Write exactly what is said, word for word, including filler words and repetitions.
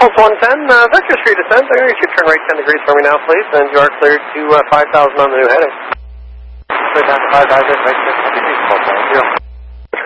Miles one ten, uh, Vector Street descent. I'm going to get you turn right ten degrees for me now, please, and you are cleared to uh, five thousand on the new heading. Straight down to five thousand, right ten degrees, four point zero.